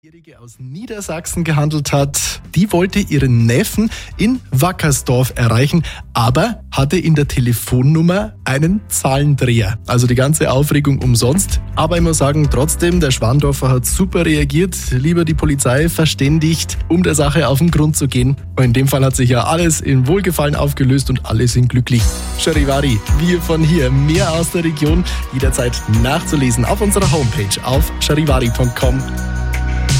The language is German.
Die aus Niedersachsen gehandelt hat, die wollte ihren Neffen in Wackersdorf erreichen, aber hatte in der Telefonnummer einen Zahlendreher. Also die ganze Aufregung umsonst. Aber ich muss sagen, trotzdem, der Schwandorfer hat super reagiert, lieber die Polizei verständigt, um der Sache auf den Grund zu gehen. Und in dem Fall hat sich ja alles in Wohlgefallen aufgelöst und alle sind glücklich. Charivari, wir von hier, mehr aus der Region, jederzeit nachzulesen auf unserer Homepage auf charivari.com.